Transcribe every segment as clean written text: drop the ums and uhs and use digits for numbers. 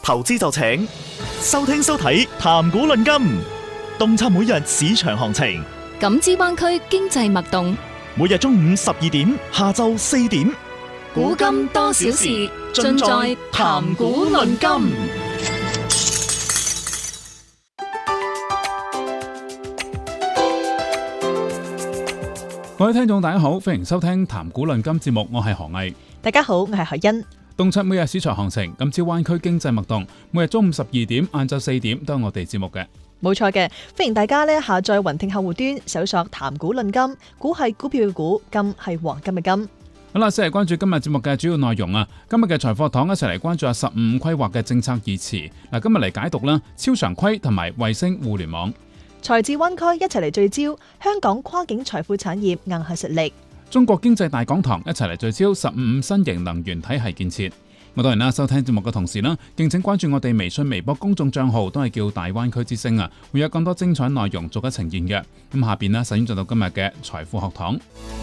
投資就請收聽收睇談股論金，洞察每日市場行情， 感知灣區經濟脈動。 每日中午12點，下晝4點， 古今多少事，盡在談股論金。 各位聽眾大家好，歡迎收聽談股論金節目，我係何毅。 大家好，我係何欣。 洞察每日市場行情，感知灣區經濟脈動，每日中午12點、晏晝4點都係我哋節目嘅。 冇錯嘅，歡迎大家下載雲聽客戶端，搜索談股論金，股係股票嘅股，金係黃金嘅金。 好啦，先嚟關注今日節目嘅主要內容啊！今日嘅財貨堂一齊嚟關注下15規劃嘅政策議詞。嗱，今日嚟解讀啦，超常規同埋衛星互聯網。 財智灣區一齊嚟聚焦香港跨境財富產業硬核實力。 中國經濟大講堂一齊嚟聚焦15新型能源體系建設。咁當然啦，收聽節目嘅同時啦，敬請關注我哋微信、微博公眾賬號，都係叫大灣區之聲啊，會有更多精彩內容做緊呈現嘅。咁下邊呢，首先進到今日嘅財富學堂。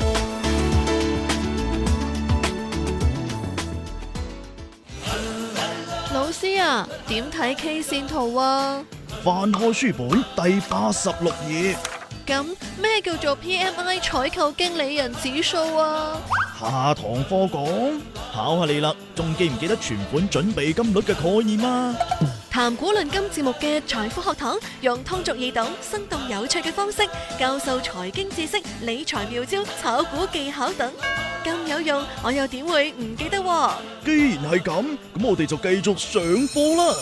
老師啊，點睇 K 線圖啊？ 翻開書本第86頁。 咁咩叫做 PMI 採購經理人指數啊？ 下堂課講，考下你啦，仲記唔記得存款準備金率嘅概念啊？ 談股論金節目嘅財富學堂，用通俗易懂、生動有趣嘅方式教授財經知識、理財妙招、炒股技巧等，咁有用，我又點會唔記得喎？ 既然係咁，咁我哋就繼續上課啦。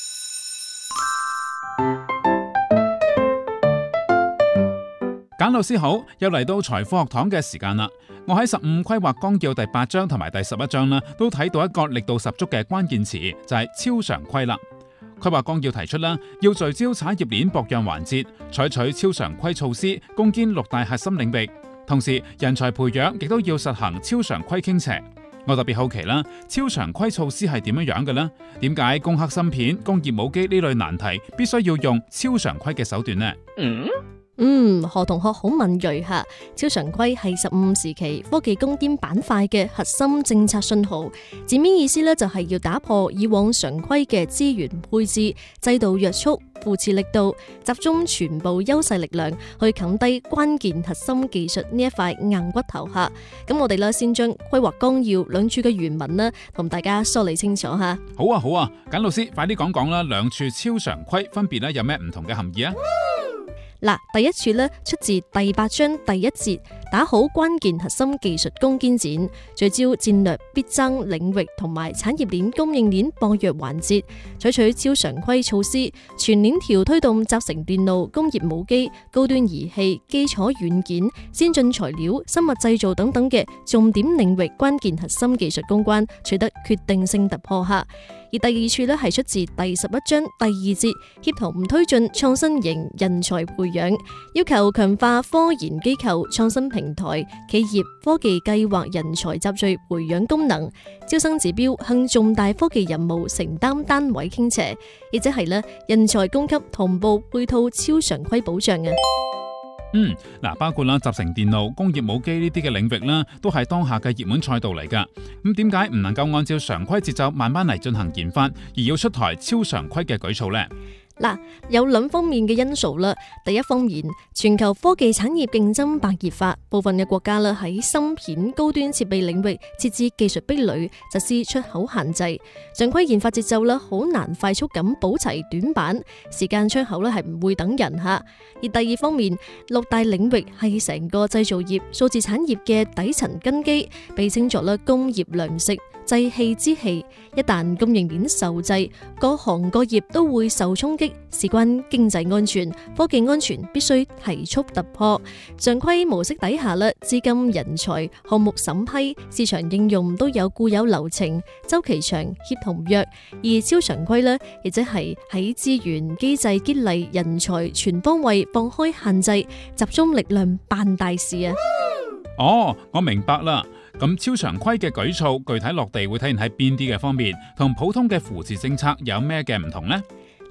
簡老師好，又嚟到財富學堂嘅時間啦。我喺15規劃綱要第8章同埋第11章啦，都睇到一個力度十足嘅關鍵詞，就係超常規啦。規劃綱要提出啦，要聚焦產業鏈各樣環節，採取超常規措施，攻堅6大核心領域。同時，人才培養亦都要實行超常規傾斜。我特別好奇啦，超常規措施係點樣嘅呢？點解攻克芯片、工業母機呢類難題必須要用超常規嘅手段呢？ 何同學好敏銳吓。超常規係15時期科技攻堅板塊嘅核心政策信號，字面意思咧就係要打破以往常規嘅資源配置、制度約束、扶持力度，集中全部優勢力量去冚低關鍵核心技術呢一塊硬骨頭吓。咁我哋咧先將規劃綱要兩處嘅原文呢，同大家梳理清楚吓。 好啊，簡老師快啲講講啦，兩處超常規分別咧有咩唔同嘅含義啊？ 嗱，第一處咧出自第8章第1節，打好關鍵核心技術攻堅戰，聚焦戰略必爭領域同埋產業鏈供應鏈薄弱環節，採取超常規措施，全鏈條推動集成電路、工業母機、高端儀器、基礎軟件、先進材料、生物製造等等嘅重點領域關鍵核心技術攻關，取得決定性突破下。而第二處咧係出自第11章第2節，協同推進創新型人才培養，要求強化科研機構、創新平台、企業科技計劃人才集聚培養功能，招生指標向重大科技任務承擔單位傾斜，亦即係咧人才供給同步配套超常規保障啊。 包括啦集成電路、工業母機呢啲嘅領域啦，都係當下嘅熱門賽道嚟噶。咁點解唔能夠按照常規節奏慢慢嚟進行研發，而要出台超常規嘅舉措呢？ 有兩方面嘅因素啦。第一方面，全球科技產業競爭白熱化，部分嘅國家啦喺芯片高端設備領域設置技術壁壘，實施出口限制，常規研發節奏啦好難快速咁補齊短板，時間窗口咧係唔會等人吓。而第二方面，6大領域係成個製造業、數字產業嘅底層根基，被稱作啦工業糧食、製器之器。一旦供應鏈受制，各行各業都會受衝擊，事關經濟安全、科技安全必須提速突破。常規模式底下咧，資金、人才、項目審批、市場應用都有固有流程，周期長、協同弱。而超常規咧，亦即係喺資源、機制、激勵、人才全方位放開限制，集中力量辦大事啊！ 我明白啦。咁超常規嘅舉措具體落地會體現喺邊啲嘅方面，同普通嘅扶持政策有咩嘅唔同呢？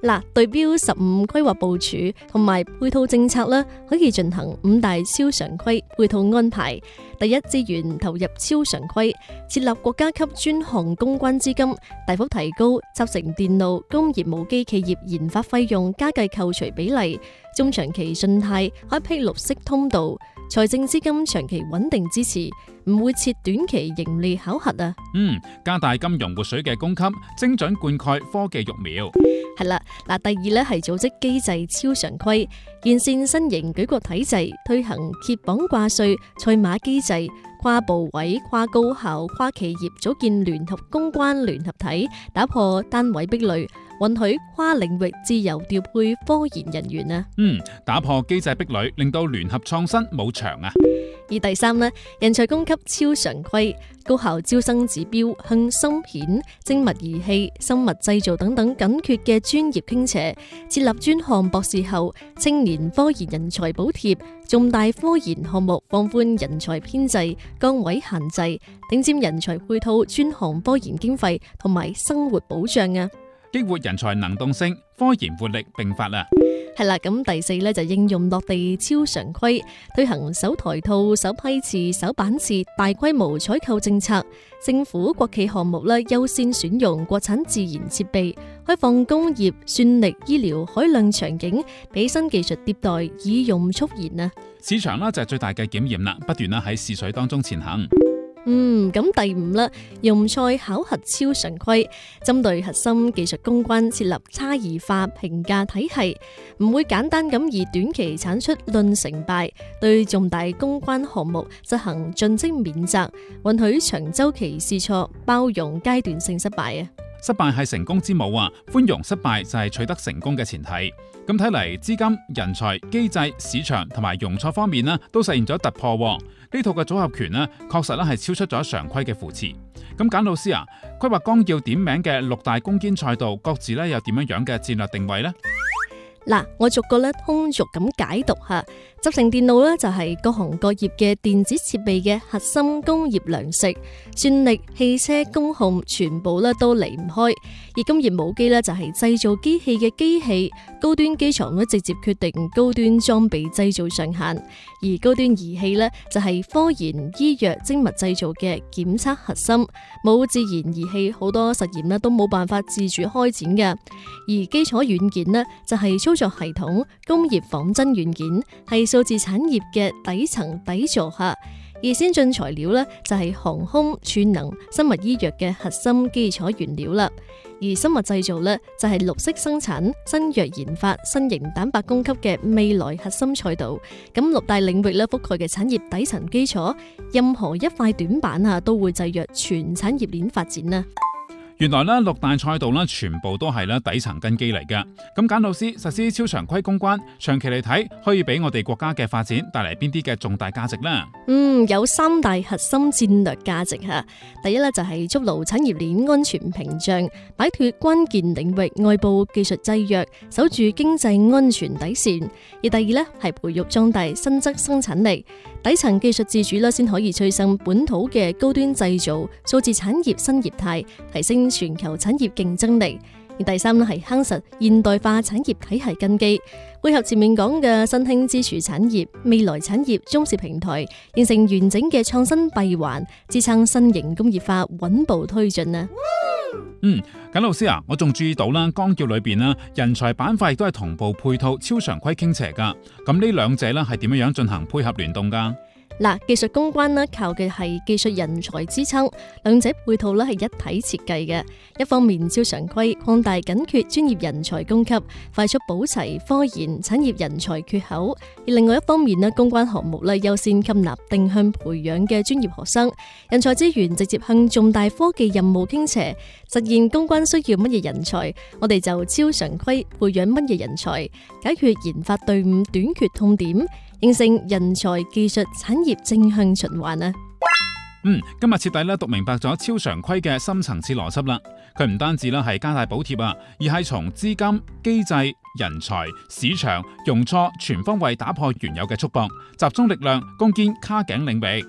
嗱，對標15規劃部署同埋配套政策啦，可以進行5大超常規配套安排。第一，資源投入超常規，設立國家級專項公關資金，大幅提高集成電路工業無機企業研發費用加計扣除比例，中長期信貸開闢綠色通道，財政資金長期穩定支持，唔會設短期盈利考核啊。 加大金融活水嘅供給，精準灌溉科技育苗。 係啦，嗱，第二咧係組織機制超常規，完善新型舉國體制，推行揭綁掛帥賽馬機制，跨部委、跨高校、跨企業組建聯合公關聯合體，打破單位壁壘，允許跨領域自由調配科研人員啊。 打破機制壁壘，令到聯合創新冇牆啊。 而第三呢，人才供給超常規，高校招生指標向芯片、精密儀器、生物製造等等緊缺嘅專業傾斜，設立專項博士後青年科研人才補貼，重大科研項目放寬人才編制、崗位限制，頂尖人才配套專項科研經費同埋生活保障啊， 激活人才能動性，科研活力並發啊。 係啦，咁第四咧就應用落地超常規，推行首台套、首批次、首版次大規模採購政策，政府國企項目咧優先選用國產自研設備，開放工業、算力、醫療、海量場景，俾新技術迭代，以用促研啊。 市場呢就係最大嘅檢驗啦，不斷喺試水當中前行。 咁第五啦，用賽考核超常規，針對核心技術攻關設立差異化評價體系，唔會簡單咁以短期產出論成敗，對重大攻關項目執行盡職免責，允許長週期試錯，包容階段性失敗啊。 失敗係成功之母啊，寬容失敗就係取得成功嘅前提。咁睇嚟，資金、人才、機制、市場同埋容錯方面呢，都實現咗突破。呢套嘅組合拳呢，確實咧係超出咗常規嘅扶持。咁簡老師啊，規劃綱要點名嘅6大攻堅賽道，各自咧有點樣嘅戰略定位呢？ 嗱，我逐個咧通俗咁解讀下，集成電路咧就係各行各業嘅電子設備嘅核心工業糧食，算力、汽車、工控全部咧都離唔開。而工業母機咧就係製造機器嘅機器，高端機床咧直接決定高端裝備製造上限，而高端儀器咧就係科研、醫藥、精密製造嘅檢測核心。冇自研儀器，好多實驗咧都冇辦法自主開展嘅。而基礎軟件呢，就係操作系統、工業仿真軟件，係數字產業嘅底層底座下。而先進材料呢，就係航空、儲能、生物醫藥嘅核心基礎原料啦。而生物製造呢，就係綠色生產、新藥研發、新型蛋白供給嘅未來核心賽道。咁6大領域咧覆蓋嘅產業底層基礎，任何一塊短板啊，都會制約全產業鏈發展啊。 原來咧6大賽道咧全部都係咧底層根基嚟嘅。咁簡老師，實施超常規攻關，長期嚟睇可以俾我哋國家嘅發展帶嚟邊啲嘅重大價值呢？ 有3大核心戰略價值吓。第一咧就係築牢產業鏈安全屏障，擺脫關鍵領域外部技術制約，守住經濟安全底線。而第二咧係培育壯大新質生產力，底層技術自主啦，先可以催生本土嘅高端製造、數字產業新業態，提升全球產業競爭力。而第三咧係夯實現代化產業體系根基，配合前面講嘅新興支柱產業、未來產業中視平台，形成完整嘅創新閉環，支撐新型工業化穩步推進啊！ 簡老師啊，我仲注意到啦，綱要裏邊啦，人才板塊亦都係同步配套超常規傾斜噶。咁呢兩者咧係點樣進行配合聯動噶？ 嗱，技術攻關呢靠嘅係技術人才支撐，兩者配套呢係一體設計嘅。一方面超常規擴大緊缺專業人才供給，快速補齊科研產業人才缺口；而另外一方面呢，攻關項目呢優先吸納定向培養嘅專業學生，人才資源直接向重大科技任務傾斜，實現攻關需要乜嘢人才，我哋就超常規培養乜嘢人才，解決研發隊伍短缺痛點，形成人才、技術、產業正向循環啊！ 今日徹底咧讀明白咗超常規嘅深層次邏輯啦。佢唔單止咧係加大補貼啊，而係從資金、機制、人才、市場、容錯全方位打破原有嘅束縛，集中力量攻堅卡頸領域。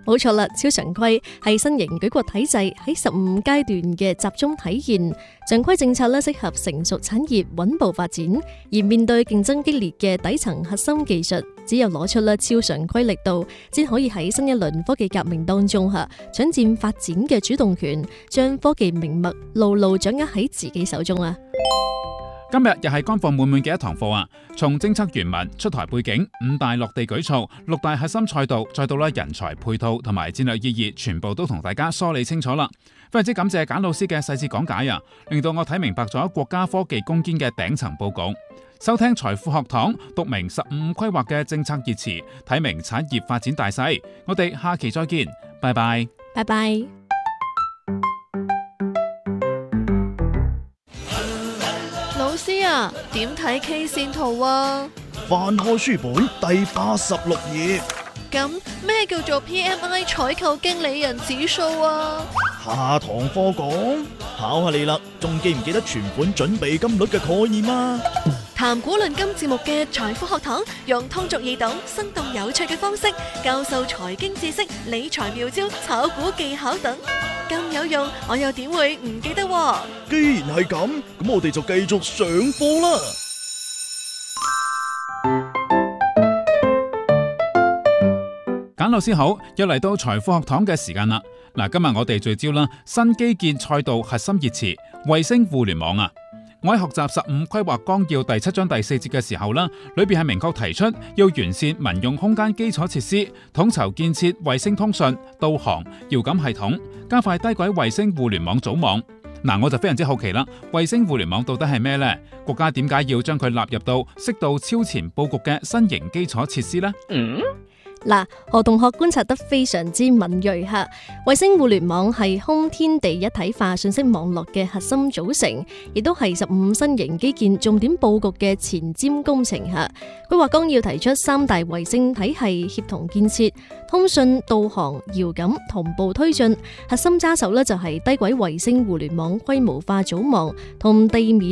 冇錯啦，超常規係新型舉國體制喺15階段嘅集中體現。常規政策咧適合成熟產業穩步發展，而面對競爭激烈嘅底層核心技術，只有攞出超常規力度，先可以喺新一輪科技革命當中搶佔發展嘅主動權，將科技命脈牢牢掌握喺自己手中啊！ 今日又係乾貨滿滿嘅一堂課啊！從政策原文、出台背景、5大落地舉措、6大核心賽道，再到人才配套同埋戰略意義，全部都同大家梳理清楚啦。非常之感謝簡老師嘅細緻講解啊，令到我睇明白咗國家科技攻堅嘅頂層佈局。收聽財富學堂，讀明15規劃嘅政策熱詞，睇明產業發展大勢。我哋下期再見，拜拜。 拜拜。 老師啊，點睇 K 線圖啊？ 翻開書本第86頁。 咁咩叫做 PMI 採購經理人指數啊？ 下堂課講，考下你啦，仲記唔記得存款準備金率嘅概念啊？ 談股論金節目嘅財富學堂，用通俗易懂、生動有趣嘅方式教授財經知識、理財妙招、炒股技巧等，咁有用，我又點會唔記得喎？ 既然係咁，咁我哋就繼續上課啦。 簡老師好，又嚟到財富學堂嘅時間啦。嗱，今日我哋聚焦啦新基建賽道核心熱詞衛星互聯網啊。我喺學習15規劃綱要第7章第4節嘅時候啦，裏邊係明確提出要完善民用空間基礎設施，統籌建設衛星通訊、導航、遙感系統，加快低軌衛星互聯網組網。嗱，我就非常之好奇啦，衛星互聯網到底係咩呢？國家點解要將佢納入到適度超前佈局嘅新型基礎設施呢？ 嗱，何同學觀察得非常之敏銳吓。衛星互聯網係空天地一體化信息網絡嘅核心組成，亦都係15新型基建重點佈局嘅前瞻工程吓。規劃綱要提出3大衛星體系協同建設，通訊、導航、遙感同步推進，核心揸手就係低軌衛星互聯網規模化組網同地面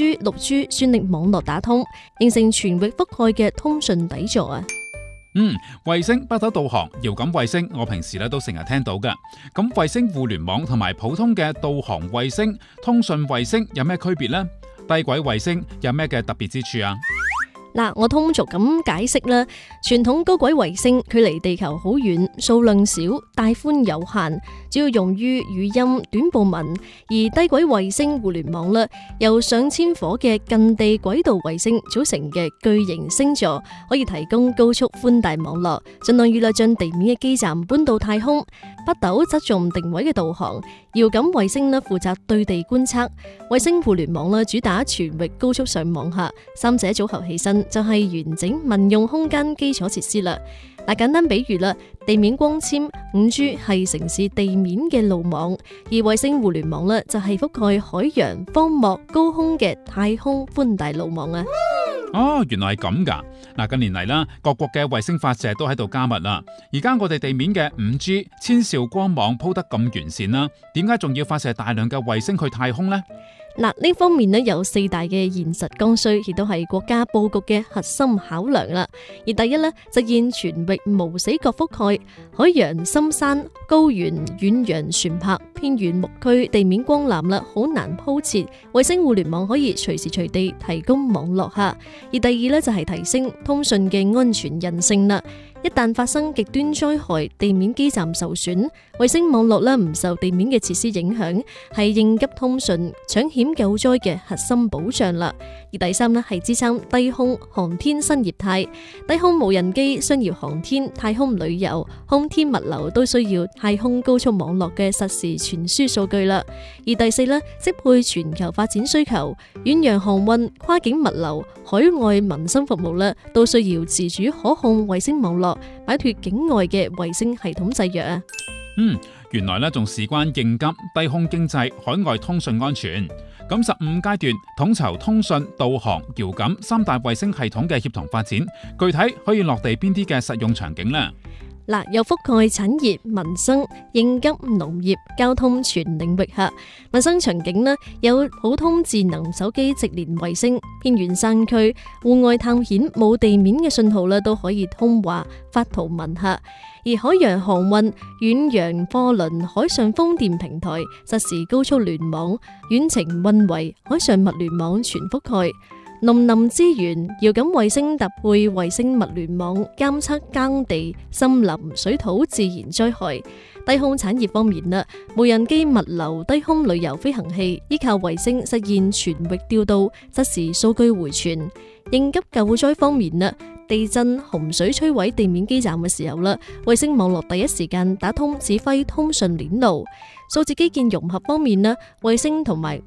5G、6G 算力網絡打通，形成全域覆蓋嘅通訊底座啊！ 衛星、北斗導航、遙感衛星，我平時都成日聽到嘅。咁衛星互聯網同埋普通嘅導航衛星、通訊衛星有咩區別呢？低軌衛星有咩嘅特別之處啊？ 嗱，我通俗咁解釋啦。傳統高軌衛星距離地球好遠，數量少，帶寬有限，主要用於語音、短報文。而低軌衛星互聯網由上千顆嘅近地軌道衛星組成嘅巨型星座，可以提供高速寬帶網絡，盡量預略將地面嘅基站搬到太空。北斗側重定位嘅導航，遙感衛星負責對地觀測，衛星互聯網主打全域高速上網下，三者組合起身就係完整民用空間基礎設施啦。嗱，簡單比喻啦，地面光纖 5G 係城市地面嘅路網，而衛星互聯網就係覆蓋海洋、荒漠、高空嘅太空寬帶路網啊。 哦，原來係咁噶。嗱，近年嚟啦，各國嘅衛星發射都喺度加密啦。而家我哋地面嘅5G 千兆光網鋪得咁完善啦，點解仲要發射大量嘅衛星去太空呢？ 嗱，呢方面有4大嘅現實剛需，亦都係國家佈局嘅核心考量啦。而第一實現全域無死角覆蓋，海洋、深山、高原、遠洋船舶、偏遠牧區地面光纜好難鋪設，衛星互聯網可以隨時隨地提供網絡下。而第二就係提升通訊嘅安全韌性啦。一旦發生極端災害，地面基站受損，衛星網絡唔受地面嘅設施影響，係應急通訊、搶險救災嘅核心保障啦。而第三係支撐低空航天新業態，低空無人機、商業航天、太空旅遊、空天物流都需要太空高速網絡嘅實時傳輸數據啦。而第四適配全球發展需求，遠洋航運、跨境物流、海外民生服務都需要自主可控衛星網絡，擺脫境外嘅衛星系統制約啊！ 原來仲事關應急、低空經濟、海外通訊安全。咁15階段統籌通訊、導航、遙感3大衛星系統嘅協同發展，具體可以落地邊啲嘅實用場景呢？ 嗱，有覆蓋產業、民生、應急、農業、交通全領域下。民生場景呢，有普通智能手機直連衛星，偏遠山區戶外探險冇地面嘅信號呢，都可以通話發圖文下。而海洋航運、遠洋貨輪、海上風電平台實時高速聯網、遠程運維、海上物聯網全覆蓋。農林資源遙感衛星搭配衛星物聯網監測耕地、森林、水土自然災害。低空產業方面啦，無人機物流、低空旅遊飛行器依靠衛星實現全域調度，實時數據回傳。應急救災方面啦，地震、洪水摧毀地面基站嘅時候啦，衛星網絡第一時間打通指揮通訊鏈路。數字基建融合方面呢，衛星同埋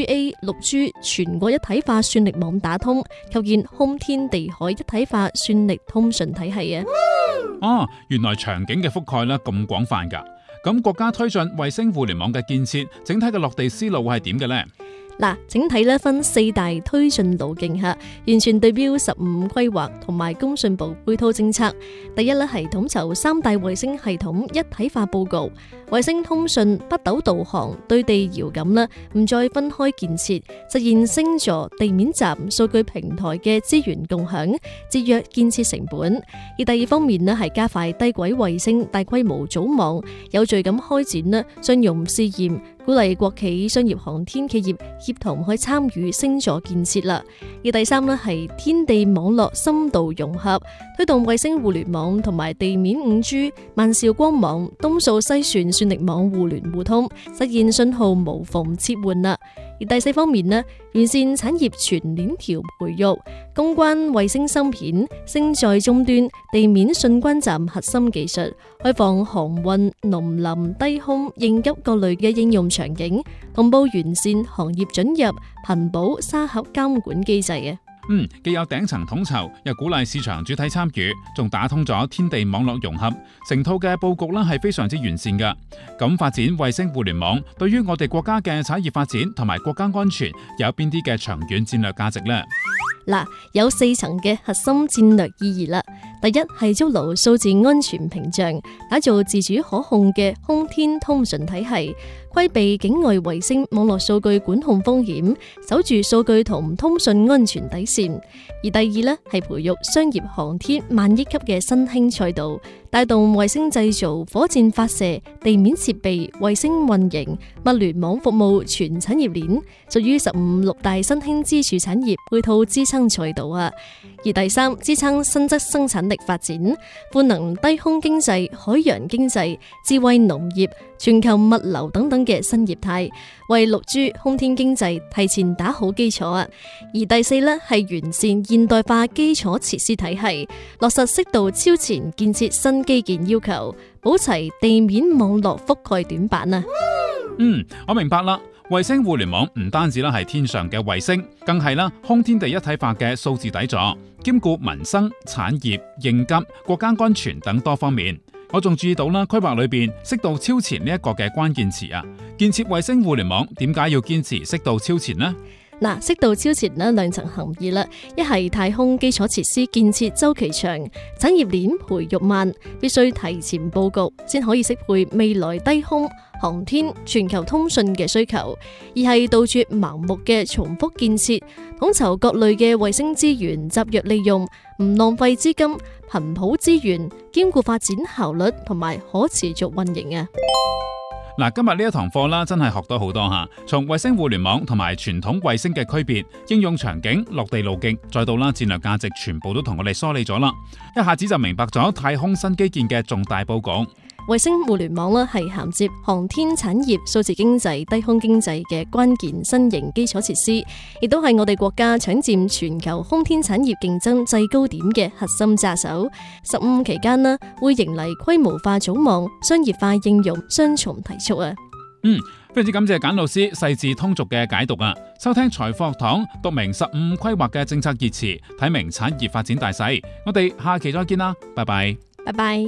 5G、6G 全國一體化算力網打通，構建空天地海一體化算力通訊體系啊！ 原來場景嘅覆蓋咧咁廣泛㗎。咁國家推進衛星互聯網嘅建設，整體嘅落地思路會係點嘅呢？ 嗱，整體咧分4大推進路徑下，完全對標15規劃同埋工信部配套政策。第一咧係統籌3大衛星系統一體化佈局，衛星通訊、北斗導航、對地遙感啦，唔再分開建設，實現星座、地面站、數據平台嘅資源共享，節約建設成本。而第二方面咧係加快低軌衛星大規模組網，有序咁開展啦商用試驗，鼓勵國企、商業航天企業協同去參與星座建設啦。而第三呢係天地網絡深度融合，推動衛星互聯網同埋地面 5G、萬兆光網、東數西算算力網互聯互通，實現信號無縫切換啦。而第四方面呢，完善產業全鏈條培育，攻關衛星芯片、星載終端、地面信關站核心技術，開放航運、農林、低空、應急各類嘅應用場景，同步完善行業准入、頻保、沙盒監管機制嘅。 既有頂層統籌，又鼓勵市場主體參與，仲打通咗天地網絡融合，成套嘅佈局係非常之完善㗎。咁發展衛星互聯網，對於我哋國家嘅產業發展同埋國家安全，有邊啲嘅長遠戰略價值呢？ 嗱，有4層嘅核心戰略意義啦。第一係築牢數字安全屏障，打造自主可控嘅空天通訊體系，規避境外衛星網絡數據管控風險，守住數據同通訊安全底線。而第二呢係培育商業航天萬億級嘅新興賽道，帶動衛星製造、火箭發射、地面設備、衛星運營、物聯網服務全產業鏈，屬於15、6大新興支柱產業配套支撐賽道啊。而第三，支撐新質生產力發展，賦能低空經濟、海洋經濟、智慧農業、全球物流等等嘅新業態，為6G 空天經濟提前打好基礎啊。而第四呢係完善現代化基礎設施體系，落實適度超前建設新基建要求，保齊地面網絡覆蓋短板啊。 我明白啦。衛星互聯網唔單止係天上嘅衛星，更係空天地一體化嘅數字底座，兼顧民生、產業、應急、國家安全等多方面。我仲注意到規劃裏邊適度超前呢一個嘅關鍵詞啊。建設衛星互聯網點解要堅持適度超前呢？ 嗱，適度超前呢2層含義啦，一係太空基礎設施建設周期長，產業鏈培育慢，必須提前佈局，先可以適配未來低空、航天、全球通訊嘅需求；而係杜絕盲目嘅重複建設，統籌各類嘅衛星資源，集約利用，唔浪費資金，頻譜資源，兼顧發展效率同埋可持續運營啊！ 嗱，今日呢一堂課啦，真係學到好多吓，從衛星互聯網同埋傳統衛星嘅區別、應用場景、落地路徑，再到戰略價值，全部都同我哋梳理咗啦，一下子就明白咗太空新基建嘅重大佈局。 衛星互聯網係銜接航天產業、數字經濟、低空經濟嘅關鍵新型基礎設施，亦都係我哋國家搶佔全球空天產業競爭制高點嘅核心抓手。15期間會迎嚟規模化組網、商業化應用雙重提速啊！ 非常之感謝簡老師細緻通俗嘅解讀啊！收聽財富學堂，讀明15規劃嘅政策熱詞，睇明產業發展大勢。我哋下期再見啦，拜拜！ 拜拜！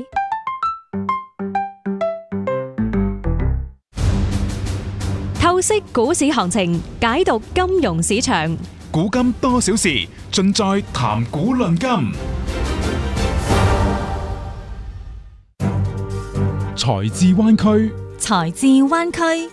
透析股市行情，解讀金融市場， 古今多少事，盡在談股論金。 財智灣區， 財智灣區。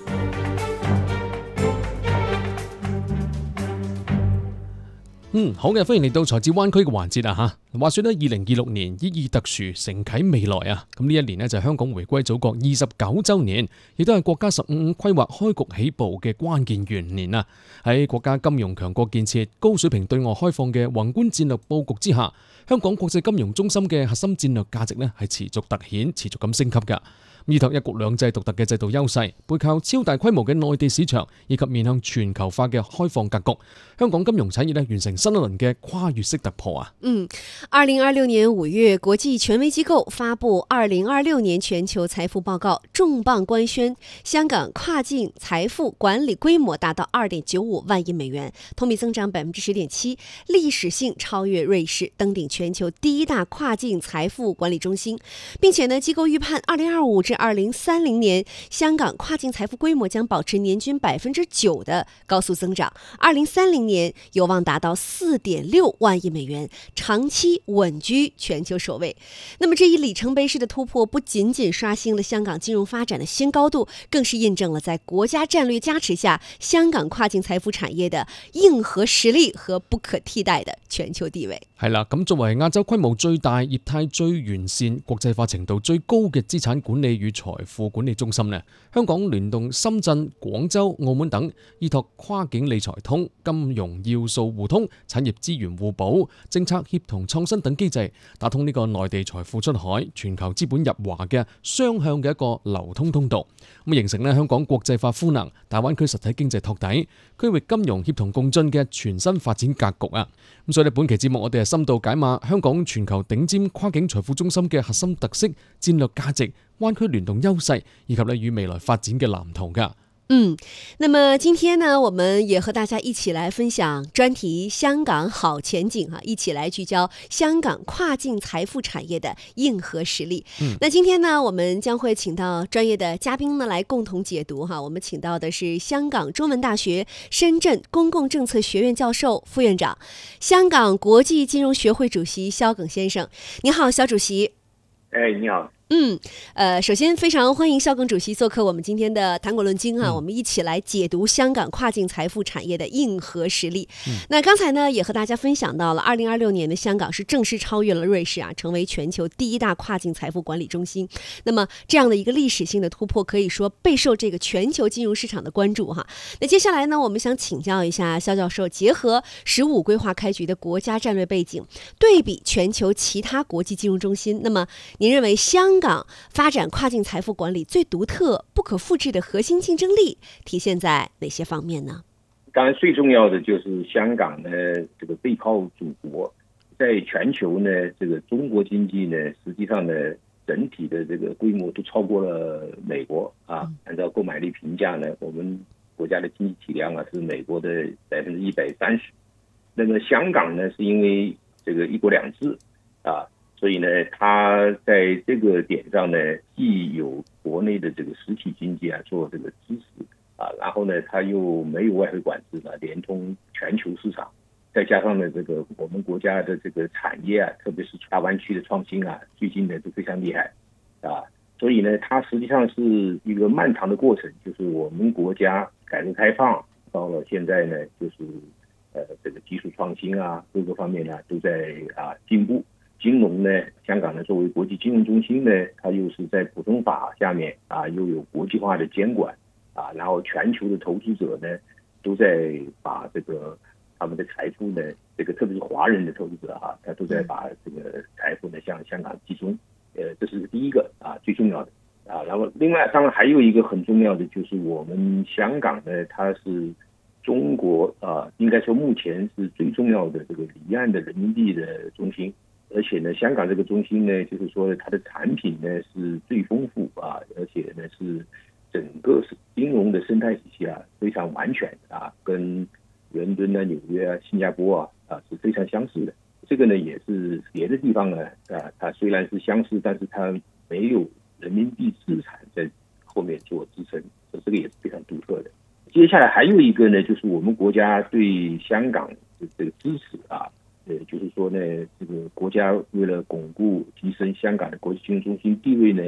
好嘅，歡迎嚟到財智灣區嘅環節啊吓。話說咧，2026年意義特殊，承啟未來啊。咁呢一年呢，就係香港回歸祖國29週年，亦都係國家15規劃開局起步嘅關鍵元年啊。喺國家金融強國建設、高水平對外開放嘅宏觀戰略佈局之下，香港國際金融中心嘅核心戰略價值呢係持續凸顯、持續咁升級㗎。依託一國兩制獨特嘅制度優勢，背靠超大規模嘅內地市場，以及面向全球化嘅開放格局，香港金融產業呢完成新一輪嘅跨越式突破啊 ！2026年5月，國際權威機構發布2026年全球財富報告，重磅官宣香港跨境財富管理規模達到2.95萬億美元，同比增長10.7%，歷史性超越瑞士，登頂全球第一大跨境財富管理中心，並且呢，機構預判2025至2030年，香港跨境財富規模將保持年均9%的高速增長，2030年有望達到4.6萬億美元，長期穩居全球首位。那麼這一里程碑式的突破，不僅僅刷新了香港金融發展的新高度，更是印證了在國家戰略加持下，香港跨境財富產業的硬核實力和不可替代的全球地位。 係啦，咁作為亞洲規模最大、業態最完善、國際化程度最高嘅資產管理與財富管理中心呢，香港聯動深圳、廣州、澳門等，依託跨境理財通、金融要素互通、產業資源互補、政策協同創新等機制，打通呢個內地財富出海、全球資本入華嘅雙向嘅一個流通通道，咁形成呢香港國際化賦能、大灣區實體經濟托底、區域金融協同共進嘅全新發展格局啊！咁所以呢，本期節目我哋係深度解碼香港全球頂尖跨境財富中心嘅核心特色、戰略價值、灣區聯動優勢以及呢與未來發展嘅藍圖㗎。 那麼今天呢，我們也和大家一起來分享專題香港好前景一起來聚焦香港跨境財富產業的硬核實力。那今天呢，我們將會請到專業的嘉賓呢來共同解讀我們請到的是香港中文大學深圳公共政策學院教授、副院長，香港國際金融學會主席蕭耿先生。你好，蕭主席。 你好。 首先非常歡迎蕭耿主席做客我們今天的談古論今我們一起來解讀香港跨境財富產業的硬核實力。那剛才呢也和大家分享到了2026年的香港是正式超越了瑞士成為全球第一大跨境財富管理中心。那麼這樣的一個歷史性的突破，可以說備受這個全球金融市場的關注那接下來呢，我們想請教一下蕭教授，結合15規劃開局的國家戰略背景，對比全球其他國際金融中心，那麼您認為香港發展跨境財富管理最獨特、不可複製的核心競爭力體現在哪些方面呢？ 當然，最重要的就是香港呢，這個背靠祖國，在全球呢，這個中國經濟呢，實際上呢，整體的這個規模都超過了美國啊。按照購買力評價呢，我們國家的經濟體量是美國的130%。那麼香港呢，是因為這個一國兩制啊。所以呢，它在這個點上呢，既有國內的這個實體經濟做這個支持然後呢，它又沒有外匯管制連通全球市場，再加上呢，這個我們國家的這個產業特別是大灣區的創新最近呢都非常厲害所以呢，它實際上是一個漫長的過程，就是我們國家改革開放到了現在呢，就是這個技術創新各個方面都在進步。金融呢，香港呢作為國際金融中心呢，它又是在普通法下面又有國際化的監管然後全球的投資者呢都在把這個他們的財富呢，這個特別是華人的投資者他都在把這個財富呢向香港集中，這是第一個最重要的然後另外當然還有一個很重要的就是我們香港呢，它是中國應該說目前是最重要的這個離岸的人民幣的中心。而且呢，香港這個中心呢，就是說它的產品呢是最豐富而且呢是整個金融的生態體系非常完全跟倫敦紐約新加坡是非常相似的。這個呢也是別的地方呢它雖然是相似，但是它沒有人民幣資產在後面做支撐，這個也是非常獨特的。接下來還有一個呢，就是我們國家對香港的這個支持就是說呢，這個國家為了鞏固提升香港的國際金融中心地位呢，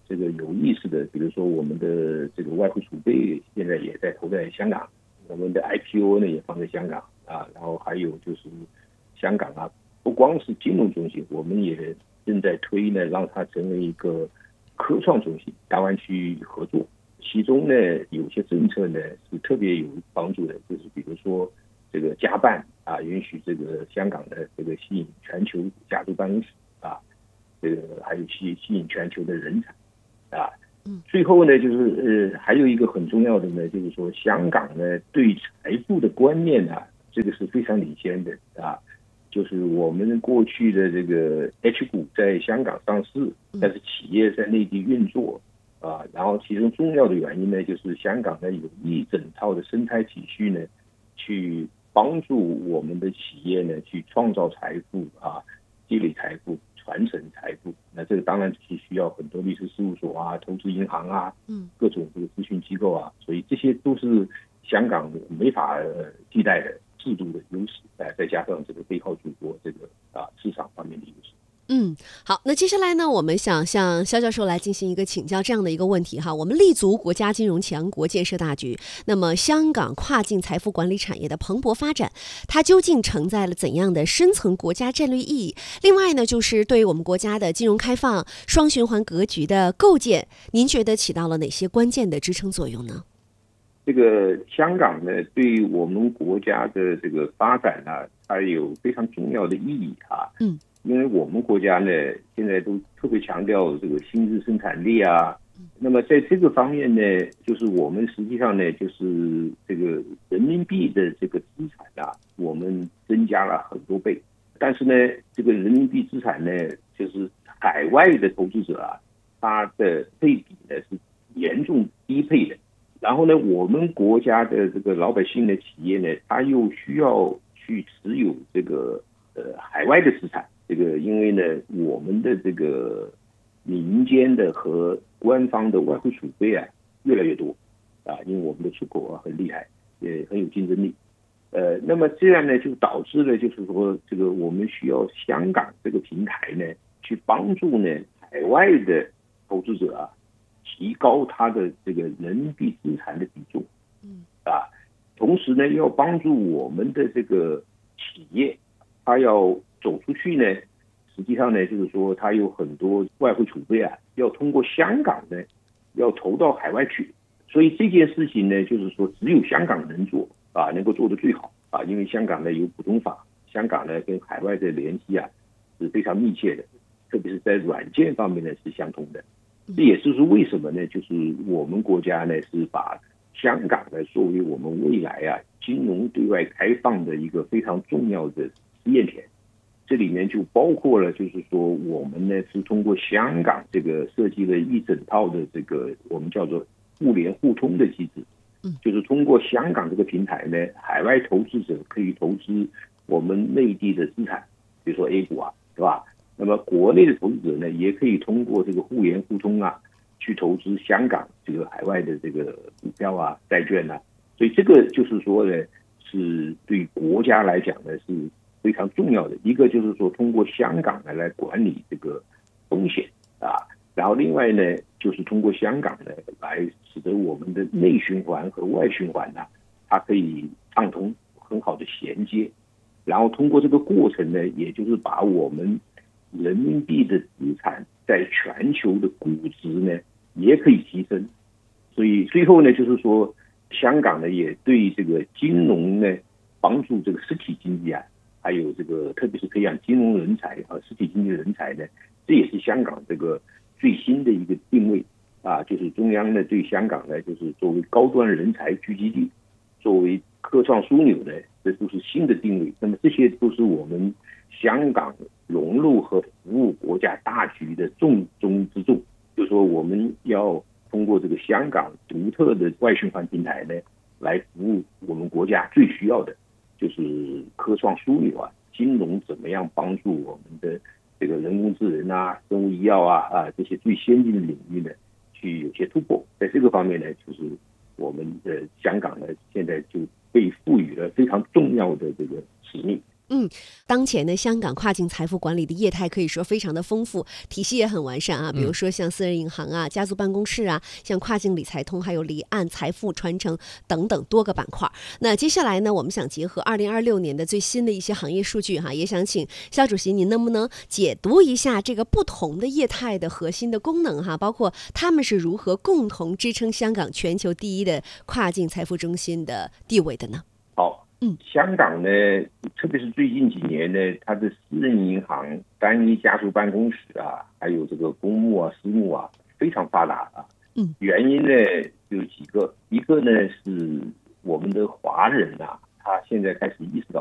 这个有意思的，比如说我们的这个外汇储备现在也在投在香港，我们的 IPO 呢也放在香港啊，然后还有就是香港啊，不光是金融中心，我们也正在推呢，让它成为一个科创中心，大湾区合作。其中呢，有些政策呢是特别有帮助的，就是比如说这个家办啊，允许这个香港的这个吸引全球家族办公室啊，这个还有吸引全球的人才啊。最后呢，就是还有一个很重要的呢，就是说香港呢对财富的观念啊，这个是非常领先的啊。就是我们过去的这个 H 股在香港上市，但是企业在内地运作啊，然后其中重要的原因呢，就是香港呢有一整套的生态体系呢，去帮助我们的企业呢去创造财富啊，积累财富，传承财富。那这个当然是需要很多律师事务所啊、投资银行啊、各种这个咨询机构啊，所以这些都是香港没法替代的制度的优势，再加上这个背靠祖国这个市场方面的优势。 好，那接下来呢，我们想向肖教授来进行一个请教这样的一个问题哈。我们立足国家金融强国建设大局，那么香港跨境财富管理产业的蓬勃发展，它究竟承载了怎样的深层国家战略意义？另外呢，就是对于我们国家的金融开放、双循环格局的构建，您觉得起到了哪些关键的支撑作用呢？ 这个香港呢，对于我们国家的这个发展呢，它有非常重要的意义啊。因为我们国家呢，现在都特别强调这个新质生产力啊。那么在这个方面呢，就是我们实际上呢，就是这个人民币的这个资产啊，我们增加了很多倍。但是呢，这个人民币资产呢，就是海外的投资者啊，它的配比呢是严重低配的。然后呢，我们国家的这个老百姓的企业呢，它又需要去持有这个海外的资产。这个因为呢，我们的这个民间的和官方的外汇储备啊越来越多啊，因为我们的出口啊很厉害，也很有竞争力。那么这样呢，就导致了就是说，这个我们需要香港这个平台呢，去帮助呢海外的投资者啊，提高他的这个人民币资产的比重，同时呢，要帮助我们的这个企业，它要走出去呢，实际上呢，就是说它有很多外汇储备啊，要通过香港呢，要投到海外去。所以这件事情呢，就是说只有香港能做啊，能够做得最好啊，因为香港呢有普通法，香港呢跟海外的联系啊是非常密切的，特别是在软件方面呢是相通的。这也就是为什么呢，就是我们国家呢是把香港呢作为我们未来啊金融对外开放的一个非常重要的试验田。这里面就包括了，就是说我们呢是通过香港这个设计了一整套的这个我们叫做互联互通的机制，就是通过香港这个平台呢，海外投资者可以投资我们内地的资产，比如说 A 股啊，对吧？那么国内的投资者呢，也可以通过这个互联互通啊，去投资香港这个海外的这个股票啊、债券啊。所以这个就是说呢，是对国家来讲呢是非常重要的。一个就是说通过香港来管理这个风险啊，然后另外呢就是通过香港呢来使得我们的内循环和外循环呢，它可以畅通很好的衔接，然后通过这个过程呢，也就是把我们人民币的资产在全球的估值呢也可以提升。所以最后呢，就是说香港呢也对这个金融呢帮助这个实体经济啊，还有这个特别是培养金融人才和实体经济人才呢，这也是香港这个最新的一个定位啊，就是中央呢对香港呢就是作为高端人才聚集地，作为科创枢纽呢，这都是新的定位。那么这些都是我们香港融入和服务国家大局的重中之重。就是说我们要通过这个香港独特的外循环平台呢，来服务我们国家最需要的，就是科创枢纽啊，金融怎么样帮助我们的这个人工智能啊、生物医药啊这些最先进的领域呢，去有些突破。在这个方面呢，就是我们的香港呢，现在就被赋予了非常重要的这个使命。 当前呢，香港跨境财富管理的业态可以说非常的丰富，体系也很完善啊。比如说像私人银行啊、家族办公室啊，像跨境理财通，还有离岸财富传承等等多个板块。那接下来呢，我们想结合2026年的最新的一些行业数据哈，也想请肖主席您能不能解读一下这个不同的业态的核心的功能哈，包括他们是如何共同支撑香港全球第一的跨境财富中心的地位的呢？ 好。香港呢，特别是最近几年呢，它的私人银行、单一家族办公室啊，还有这个公募啊、私募啊，非常发达啊。原因呢有几个，一个呢是我们的华人啊，他现在开始意识到